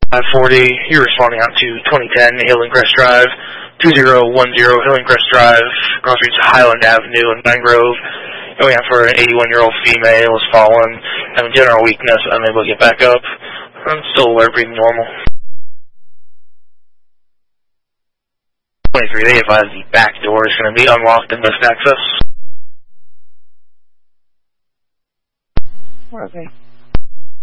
540, you're responding out to 2010 Hillingcrest Drive, 2010 Hillingcrest Drive, across streets Highland Avenue in Mangrove. Going out for an 81-year-old female is fallen, having general weakness, unable to get back up. I'm still alert, breathing normal. 23, they advise the back door is going to be unlocked and missed access. Okay.